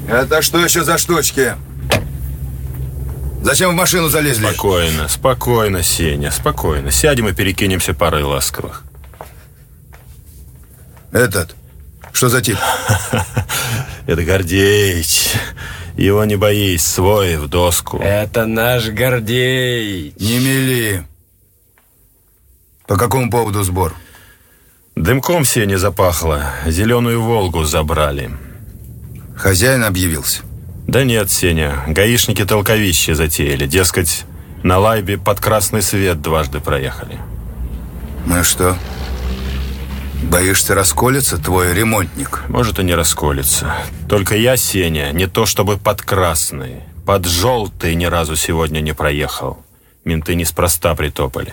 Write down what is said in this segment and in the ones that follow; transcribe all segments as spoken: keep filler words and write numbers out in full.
Это что еще за штучки? Зачем в машину залезли? Спокойно, спокойно, Сеня, спокойно. Сядем и перекинемся парой ласковых. Этот, что за тип? Это Гордеич. Его не боись, свой в доску. Это наш Гордеич. Не мели. По какому поводу сбор? Дымком Сеня запахло. Зеленую «Волгу» забрали. Хозяин объявился? Да нет, Сеня. Гаишники толковище затеяли. Дескать, на лайбе под красный свет дважды проехали. Ну и что? Боишься расколется твой ремонтник? Может, и не расколется. Только я, Сеня, не то чтобы под красный. Под желтый ни разу сегодня не проехал. Менты неспроста притопали.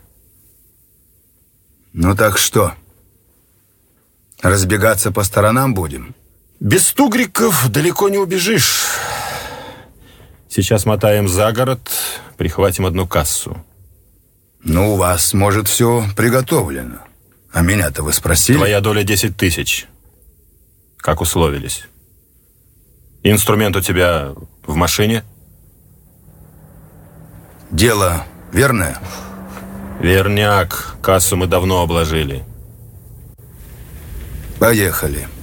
Ну так что? Разбегаться по сторонам будем? Без тугриков далеко не убежишь. Сейчас мотаем за город, прихватим одну кассу. Ну, у вас, может, все приготовлено. А меня-то вы спросили? Твоя доля десять тысяч. Как условились. Инструмент у тебя в машине? Дело верное? Верняк. Кассу мы давно обложили. Поехали.